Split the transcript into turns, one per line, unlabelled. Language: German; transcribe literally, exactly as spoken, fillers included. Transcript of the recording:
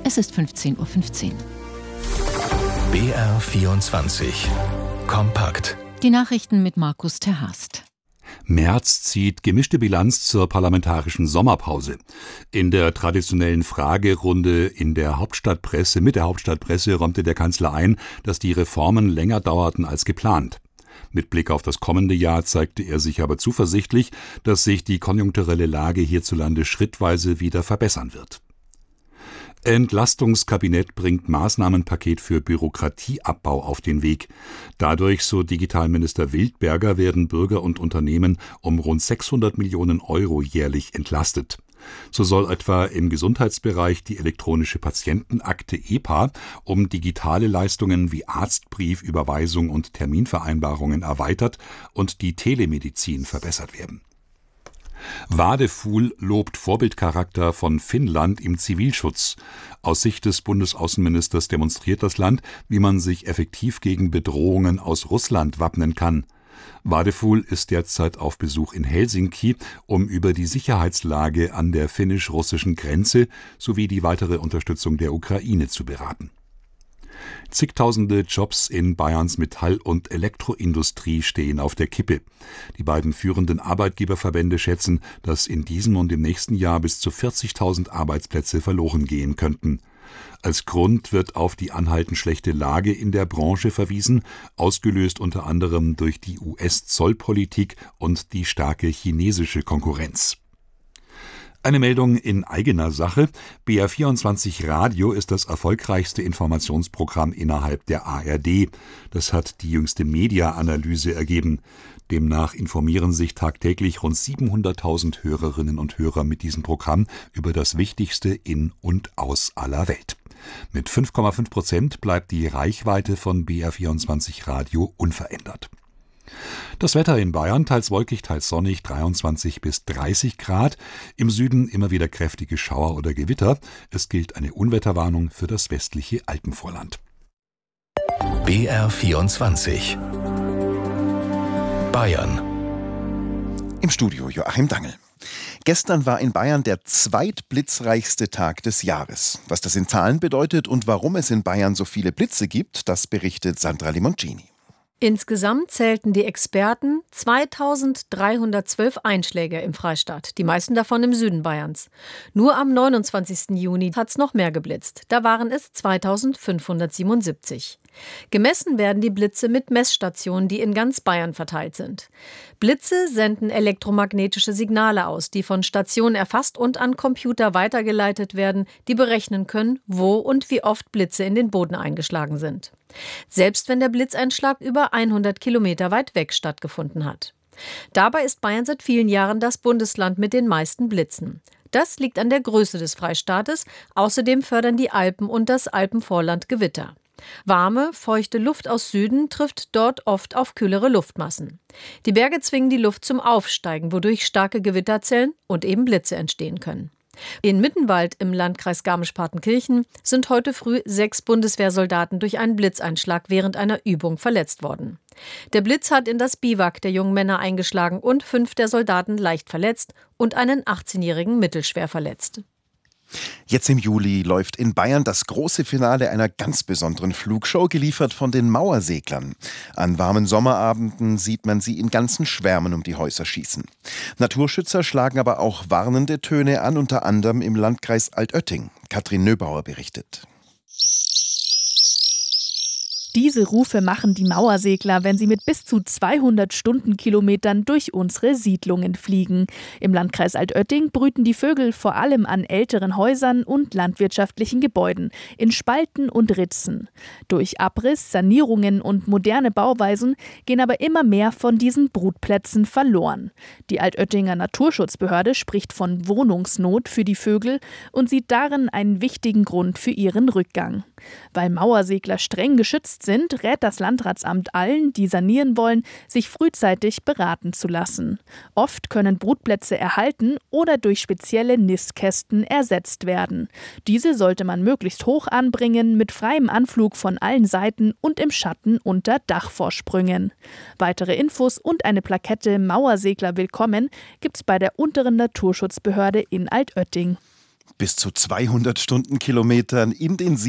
Es ist fünfzehn Uhr fünfzehn.
B R vierundzwanzig Kompakt.
Die Nachrichten mit Markus Terhast.
Merz zieht gemischte Bilanz zur parlamentarischen Sommerpause. In der traditionellen Fragerunde in der Hauptstadtpresse, mit der Hauptstadtpresse räumte der Kanzler ein, dass die Reformen länger dauerten als geplant. Mit Blick auf das kommende Jahr zeigte er sich aber zuversichtlich, dass sich die konjunkturelle Lage hierzulande schrittweise wieder verbessern wird. Entlastungskabinett bringt Maßnahmenpaket für Bürokratieabbau auf den Weg. Dadurch, so Digitalminister Wildberger, werden Bürger und Unternehmen um rund sechshundert Millionen Euro jährlich entlastet. So soll etwa im Gesundheitsbereich die elektronische Patientenakte E P A um digitale Leistungen wie Arztbrief, Überweisung und Terminvereinbarungen erweitert und die Telemedizin verbessert werden. Wadefuhl lobt Vorbildcharakter von Finnland im Zivilschutz. Aus Sicht des Bundesaußenministers demonstriert das Land, wie man sich effektiv gegen Bedrohungen aus Russland wappnen kann. Wadefuhl ist derzeit auf Besuch in Helsinki, um über die Sicherheitslage an der finnisch-russischen Grenze sowie die weitere Unterstützung der Ukraine zu beraten. Zigtausende Jobs in Bayerns Metall- und Elektroindustrie stehen auf der Kippe. Die beiden führenden Arbeitgeberverbände schätzen, dass in diesem und im nächsten Jahr bis zu vierzigtausend Arbeitsplätze verloren gehen könnten. Als Grund wird auf die anhaltend schlechte Lage in der Branche verwiesen, ausgelöst unter anderem durch die U S-Zollpolitik und die starke chinesische Konkurrenz. Eine Meldung in eigener Sache. B R vierundzwanzig Radio ist das erfolgreichste Informationsprogramm innerhalb der A R D. Das hat die jüngste Media-Analyse ergeben. Demnach informieren sich tagtäglich rund siebenhunderttausend Hörerinnen und Hörer mit diesem Programm über das Wichtigste in und aus aller Welt. Mit fünf Komma fünf Prozent bleibt die Reichweite von B R vierundzwanzig Radio unverändert. Das Wetter in Bayern, teils wolkig, teils sonnig, dreiundzwanzig bis dreißig Grad. Im Süden immer wieder kräftige Schauer oder Gewitter. Es gilt eine Unwetterwarnung für das westliche Alpenvorland.
B R vierundzwanzig Bayern.
Im Studio Joachim Dangel. Gestern war in Bayern der zweitblitzreichste Tag des Jahres. Was das in Zahlen bedeutet und warum es in Bayern so viele Blitze gibt, das berichtet Sandra Limoncini.
Insgesamt zählten die Experten zweitausenddreihundertzwölf Einschläge im Freistaat, die meisten davon im Süden Bayerns. Nur am neunundzwanzigsten Juni hat es noch mehr geblitzt, da waren es zweitausendfünfhundertsiebenundsiebzig. Gemessen werden die Blitze mit Messstationen, die in ganz Bayern verteilt sind. Blitze senden elektromagnetische Signale aus, die von Stationen erfasst und an Computer weitergeleitet werden, die berechnen können, wo und wie oft Blitze in den Boden eingeschlagen sind. Selbst wenn der Blitzeinschlag über hundert Kilometer weit weg stattgefunden hat. Dabei ist Bayern seit vielen Jahren das Bundesland mit den meisten Blitzen. Das liegt an der Größe des Freistaates. Außerdem fördern die Alpen und das Alpenvorland Gewitter. Warme, feuchte Luft aus Süden trifft dort oft auf kühlere Luftmassen. Die Berge zwingen die Luft zum Aufsteigen, wodurch starke Gewitterzellen und eben Blitze entstehen können. In Mittenwald im Landkreis Garmisch-Partenkirchen sind heute früh sechs Bundeswehrsoldaten durch einen Blitzeinschlag während einer Übung verletzt worden. Der Blitz hat in das Biwak der jungen Männer eingeschlagen und fünf der Soldaten leicht verletzt und einen achtzehnjährigen mittelschwer verletzt.
Jetzt im Juli läuft in Bayern das große Finale einer ganz besonderen Flugshow, geliefert von den Mauerseglern. An warmen Sommerabenden sieht man sie in ganzen Schwärmen um die Häuser schießen. Naturschützer schlagen aber auch warnende Töne an, unter anderem im Landkreis Altötting. Katrin Nöbauer berichtet.
Diese Rufe machen die Mauersegler, wenn sie mit bis zu zweihundert Stundenkilometern durch unsere Siedlungen fliegen. Im Landkreis Altötting brüten die Vögel vor allem an älteren Häusern und landwirtschaftlichen Gebäuden, in Spalten und Ritzen. Durch Abriss, Sanierungen und moderne Bauweisen gehen aber immer mehr von diesen Brutplätzen verloren. Die Altöttinger Naturschutzbehörde spricht von Wohnungsnot für die Vögel und sieht darin einen wichtigen Grund für ihren Rückgang. Weil Mauersegler streng geschützt sind, rät das Landratsamt allen, die sanieren wollen, sich frühzeitig beraten zu lassen. Oft können Brutplätze erhalten oder durch spezielle Nistkästen ersetzt werden. Diese sollte man möglichst hoch anbringen, mit freiem Anflug von allen Seiten und im Schatten unter Dachvorsprüngen. Weitere Infos und eine Plakette Mauersegler willkommen gibt's bei der unteren Naturschutzbehörde in Altötting.
Bis zu zweihundert Stundenkilometern in den